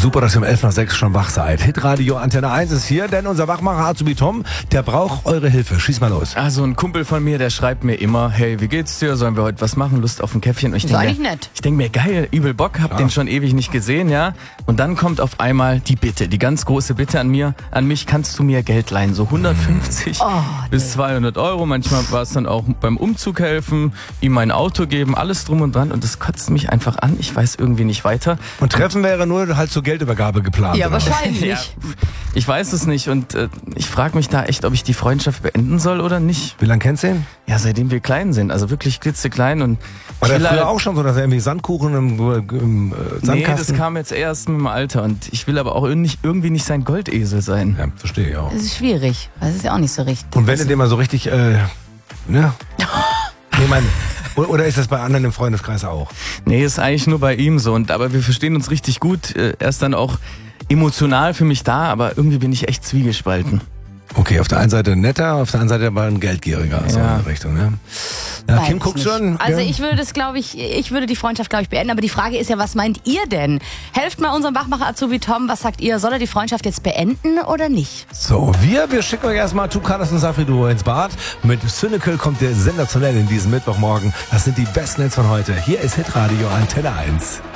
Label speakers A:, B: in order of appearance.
A: Super, dass ihr um 11:06 schon wach seid. Hitradio Antenne 1 ist hier, denn unser Wachmacher Azubi Tom, der braucht eure Hilfe. Schieß mal los.
B: Also ein Kumpel von mir, der schreibt mir immer, hey, wie geht's dir? Sollen wir heute was machen? Lust auf ein Käffchen? Und ich
C: Das ist eigentlich nett.
B: Ich denke mir, geil, übel Bock, hab den schon ewig nicht gesehen, ja. Und dann kommt auf einmal die Bitte, die ganz große Bitte an mich, kannst du mir Geld leihen? So 150 bis 200 Euro. Manchmal war es dann auch beim Umzug helfen, ihm mein Auto geben, alles drum und dran. Und das kotzt mich einfach an. Ich weiß irgendwie nicht weiter.
A: Und Treffen wäre nur halt zur Geldübergabe geplant.
C: Ja,
A: oder?
C: wahrscheinlich.
B: Ja, ich weiß es nicht und ich frage mich da echt, ob ich die Freundschaft beenden soll oder nicht.
A: Wie lange kennst du ihn?
B: Ja, seitdem wir klein sind, also wirklich klitzeklein und
A: War der
B: ich will
A: früher
B: halt-
A: auch schon so, dass er irgendwie Sandkuchen im Sandkasten...
B: Nee, das kam jetzt erst mit dem Alter und ich will aber auch irgendwie nicht sein Goldesel sein.
A: Ja, verstehe ich auch.
C: Das ist schwierig. Das ist ja auch nicht so richtig.
A: Und wenn du den mal so richtig, ne? Ich meine, oder ist das bei anderen im Freundeskreis auch?
B: Nee, ist eigentlich nur bei ihm so aber wir verstehen uns richtig gut. Er ist dann auch emotional für mich da, aber irgendwie bin ich echt zwiegespalten.
A: Okay, auf der einen Seite netter, auf der anderen Seite aber ein geldgieriger, so
B: Ja.
A: in der Richtung, ja. Ja,
C: Weiß
A: Kim
C: ich
A: guckt
C: nicht.
A: schon.
C: Also
A: ja.
C: ich würde die Freundschaft, glaube ich, beenden. Aber die Frage ist ja, was meint ihr denn? Helft mal unserem Wachmacher Azubi Tom. Was sagt ihr? Soll er die Freundschaft jetzt beenden oder nicht?
A: So, wir schicken euch erstmal Tukanas und Safri Duo ins Bad. Mit Cynical kommt der sensationell in diesem Mittwochmorgen. Das sind die besten Hits von heute. Hier ist Hitradio Antenne 1.